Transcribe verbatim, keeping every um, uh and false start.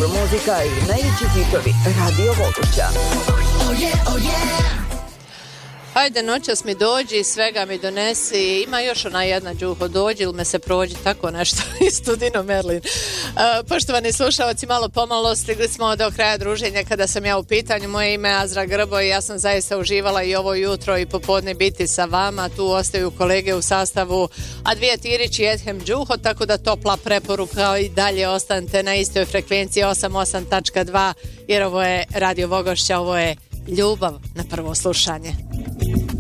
dobro muzika i najveći hitovi Radio Vogošća. Oh yeah, oh yeah. Ajde, noćas mi dođi, svega mi donesi. Ima još ona jedna, Đuho, dođi ili me se prođi, tako nešto iz Studino Merlin. Uh, poštovani slušalci, malo pomalo stigli smo do kraja druženja kada sam ja u pitanju. Moje ime je Azra Grbo i ja sam zaista uživala i ovo jutro i popodne biti sa vama. Tu ostaju kolege u sastavu Advija Tirić i Edhem Đuho, tako da topla preporuka i dalje ostanite na istoj frekvenciji osam osam tačka dva, jer ovo je Radio Vogošća, ovo je ljubav na prvo slušanje.